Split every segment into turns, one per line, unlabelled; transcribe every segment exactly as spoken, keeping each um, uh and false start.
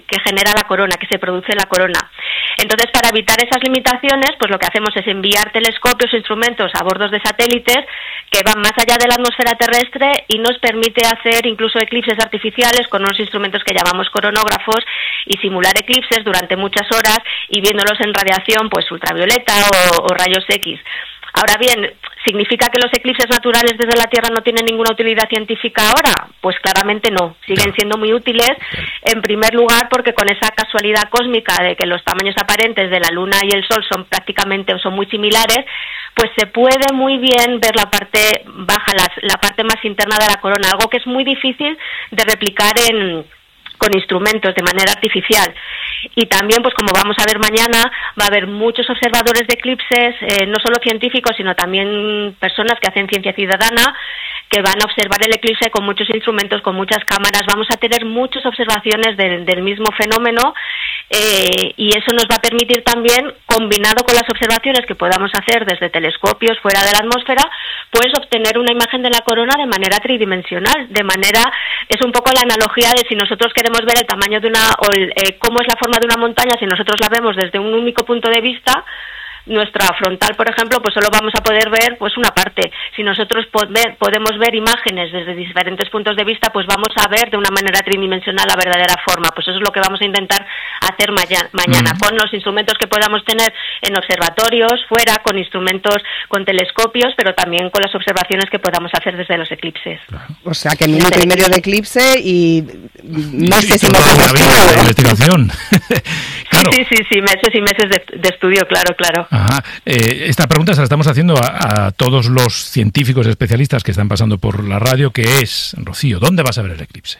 que genera la corona, que se produce la corona. Entonces, para evitar esas limitaciones, pues lo que hacemos es enviar telescopios o instrumentos a bordos de satélites que van más allá de la atmósfera terrestre y nos permite hacer incluso eclipses artificiales con unos instrumentos que llamamos coronógrafos y simular eclipses durante muchas horas y viéndolos en radiación pues ultravioleta o, o rayos X. Ahora bien, ¿significa que los eclipses naturales desde la Tierra no tienen ninguna utilidad científica ahora? Pues claramente no, siguen siendo muy útiles, en primer lugar porque con esa casualidad cósmica de que los tamaños aparentes de la Luna y el Sol son prácticamente o son muy similares, pues se puede muy bien ver la parte baja, la, la parte más interna de la corona, algo que es muy difícil de replicar en con instrumentos de manera artificial. Y también, pues como vamos a ver mañana, va a haber muchos observadores de eclipses, eh, no solo científicos, sino también personas que hacen ciencia ciudadana, que van a observar el eclipse con muchos instrumentos, con muchas cámaras. Vamos a tener muchas observaciones del, del mismo fenómeno eh, y eso nos va a permitir también, combinado con las observaciones que podamos hacer desde telescopios fuera de la atmósfera, pues obtener una imagen de la corona de manera tridimensional, de manera, es un poco la analogía de si nosotros queremos ver el tamaño de una, o el, eh, cómo es la forma de una montaña, si nosotros la vemos desde un único punto de vista, nuestra frontal, por ejemplo, pues solo vamos a poder ver pues una parte. Si nosotros poder, podemos ver imágenes desde diferentes puntos de vista, pues vamos a ver de una manera tridimensional la verdadera forma. Pues eso es lo que vamos a intentar hacer mañana, mañana mm. con los instrumentos que podamos tener en observatorios, fuera, con instrumentos, con telescopios, pero también con las observaciones que podamos hacer desde los eclipses.
Claro. O sea, que minuto y medio de eclipse y meses y
meses de, de investigación.
Claro. Sí, sí, sí, meses y meses de, de estudio, claro, claro.
Ajá. Eh, esta pregunta se la estamos haciendo a, a todos los científicos especialistas que están pasando por la radio, que es, Rocío, ¿dónde vas a ver el eclipse?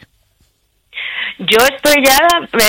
Yo estoy ya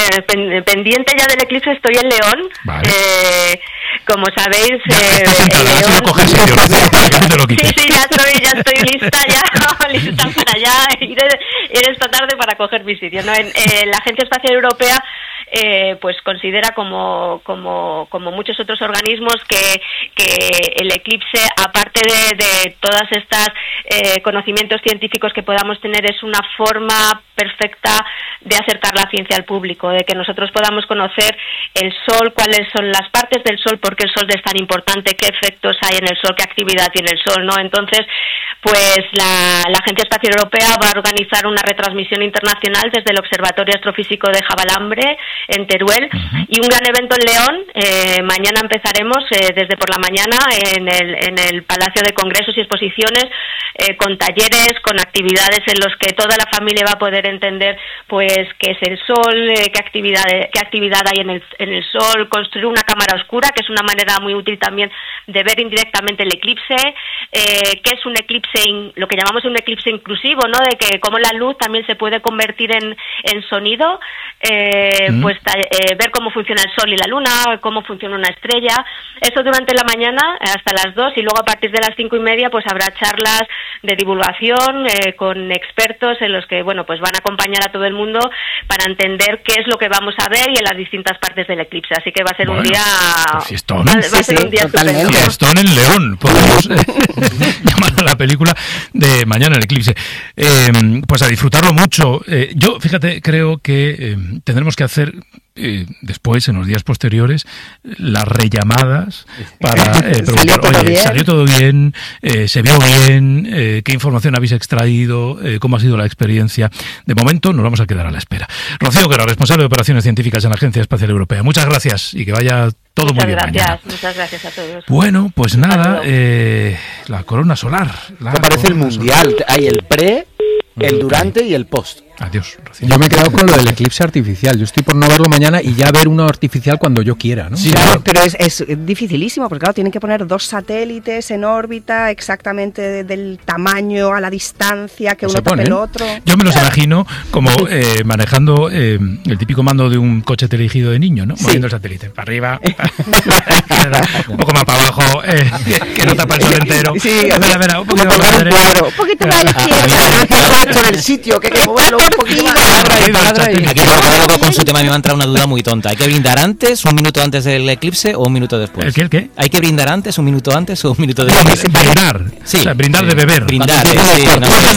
eh, pendiente ya del eclipse, estoy en León. Vale. Eh, como sabéis,
ya,
eh,
sentada,
León...
no coges sitio, no te
sí, sí, ya estoy, ya estoy lista, ya lista para ya ir, ir esta tarde para coger mi sitio, ¿no? En, eh, la Agencia Espacial Europea Eh, pues considera como como como muchos otros organismos que que el eclipse, aparte de, de todas estas eh, conocimientos científicos que podamos tener, es una forma perfecta de acercar la ciencia al público, de que nosotros podamos conocer el Sol, cuáles son las partes del Sol, por qué el Sol es tan importante, qué efectos hay en el Sol, qué actividad tiene el Sol, ¿no? Entonces, pues la, la Agencia Espacial Europea va a organizar una retransmisión internacional desde el Observatorio Astrofísico de Javalambre en Teruel, uh-huh. y un gran evento en León. Eh, mañana empezaremos eh, desde por la mañana en el, en el Palacio de Congresos y Exposiciones, eh, con talleres, con actividades en los que toda la familia va a poder entender pues qué es el Sol, eh, qué actividad qué actividad hay en el, en el Sol, construir una cámara oscura, que es una manera muy útil también de ver indirectamente el eclipse, eh, qué es un eclipse, in, lo que llamamos un eclipse inclusivo, ¿no? De que cómo la luz también se puede convertir en, en sonido, eh, mm. pues eh, ver cómo funciona el Sol y la Luna, cómo funciona una estrella. Eso durante la mañana hasta las dos, y luego a partir de las cinco y media pues habrá charlas de divulgación eh, con expertos en los que bueno pues van a acompañar a todo el mundo para entender qué es lo que vamos a ver y en las distintas partes del eclipse. Así que va a ser bueno, un día
fiestón.
Va, va sí, a ser sí, un día estupendo.
Fiestón en León, podemos llamar a la película de Mañana el eclipse. Eh, pues a disfrutarlo mucho. Eh, yo, fíjate, creo que eh, tendremos que hacer Eh, después, en los días posteriores, las rellamadas para eh, preguntar,
¿Salió
oye, ¿salió todo bien? Eh, ¿Se vio bien? Eh, ¿Qué información habéis extraído? Eh, ¿Cómo ha sido la experiencia? De momento nos vamos a quedar a la espera. Rocío Guerra, responsable de operaciones científicas en la Agencia Espacial Europea. Muchas gracias y que vaya todo
muchas
muy bien
gracias,
mañana.
Muchas gracias a todos.
Bueno, pues nada, eh, la corona solar. La
¿Te parece el mundial?
Solar.
Hay el pre, el durante y el post.
Adiós, Rocío.
Yo me he quedado con lo del eclipse artificial. Yo estoy por no verlo mañana y ya ver uno artificial cuando yo quiera, ¿no?
Sí, claro, pero es, es dificilísimo, porque claro, tienen que poner dos satélites en órbita exactamente de, del tamaño, a la distancia, que uno tape el otro.
Yo me los imagino como eh, manejando eh, el típico mando de un coche teledirigido de niño, ¿no? Sí. Moviendo el satélite para arriba, un poco más para abajo, eh, que, que no tapa el sol entero.
Sí,
a ver, a ver, un poquito más
claro, un poquito más a la izquierda.
En el sitio, que hay que moverlo
un poquito más.
Aquí luego con su tema me va a entrar una duda muy tonta. ¿Hay que brindar antes, un minuto antes del eclipse o un minuto después?
¿El qué? ¿El qué?
¿Hay que brindar antes, un minuto antes o un minuto después?
Brindar.
Sí.
O sea, brindar de beber.
Brindar, eh, sí.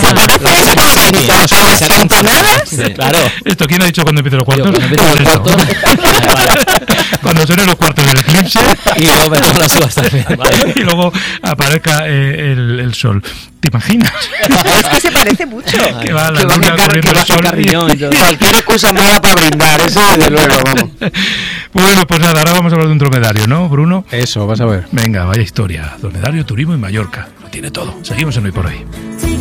No, claro.
¿Esto quién ha dicho cuando empiecen los cuartos?
Yo, cuando empiecen los cuartos.
Cuando suenen los cuartos del eclipse.
Y luego me tomo las uvas también. Vale.
Y luego aparezca eh, el, el sol. ¿Te imaginas?
Es que se parece mucho.
Que va la
Que va
luna
a car-
corriendo
que
el
va a
sol.
carriñón y todo. Cualquier excusa mala para brindar, eso desde luego, vamos.
Bueno, pues nada, ahora vamos a hablar de un dromedario, ¿no, Bruno?
Eso, vas a ver.
Venga, vaya historia. Dromedario, turismo y Mallorca. Lo tiene todo. Seguimos en Hoy por Hoy.